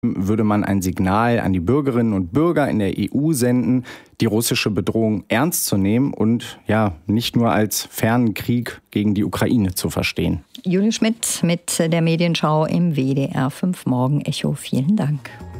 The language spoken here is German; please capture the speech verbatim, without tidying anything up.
würde man ein Signal an die Bürgerinnen und Bürger in der E U senden, die russische Bedrohung ernst zu nehmen und ja, nicht nur als fernen Krieg gegen die Ukraine zu verstehen. Julia Schmidt mit der Medienschau im W D R fünf Morgen Echo. Vielen Dank.